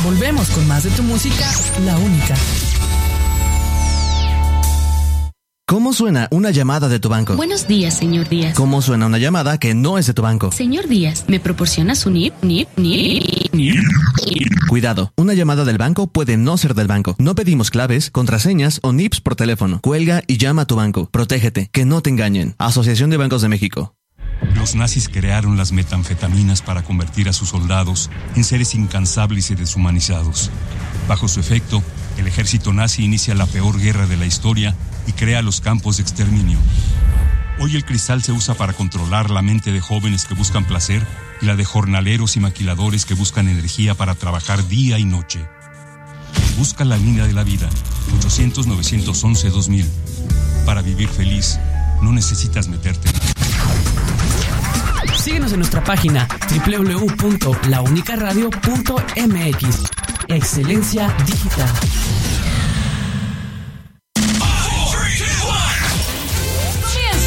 Volvemos con más de tu música, La Única. ¿Cómo suena una llamada de tu banco? Buenos días, señor Díaz. ¿Cómo suena una llamada que no es de tu banco? Señor Díaz, ¿me proporciona su NIP? Cuidado, una llamada del banco puede no ser del banco. No pedimos claves, contraseñas o NIPs por teléfono. Cuelga y llama a tu banco. Protégete, que no te engañen. Asociación de Bancos de México. Los nazis crearon las metanfetaminas para convertir a sus soldados en seres incansables y deshumanizados. Bajo su efecto, el ejército nazi inicia la peor guerra de la historia y crea los campos de exterminio. Hoy el cristal se usa para controlar la mente de jóvenes que buscan placer y la de jornaleros y maquiladores que buscan energía para trabajar día y noche. Busca la línea de la vida, 800-911-2000. Para vivir feliz, no necesitas meterte en nada. Síguenos en nuestra página www.launicaradio.mx. Excelencia digital.